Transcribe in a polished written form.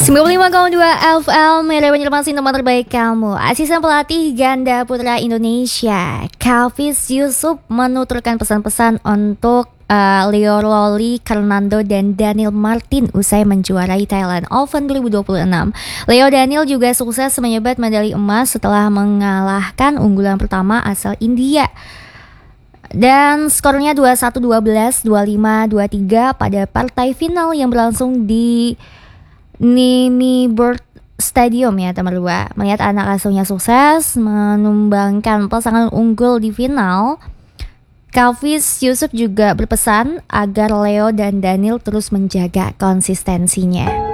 95,2 FM, media informasi tempat terbaik kamu. Asisten pelatih ganda putra Indonesia, Khafiz Yusuf menuturkan pesan-pesan untuk Leo Loli, Fernando dan Daniel Martin usai menjuarai Thailand Open 2026. Leo Daniel juga sukses menyebat medali emas setelah mengalahkan unggulan pertama asal India. Dan skornya 21, 12, 25, 23 pada partai final yang berlangsung di Nimibird Stadium ya teman dua. Melihat anak asuhnya sukses menumbangkan pasangan unggul di final, Khafiz Yusuf juga berpesan agar Leo dan Daniel terus menjaga konsistensinya.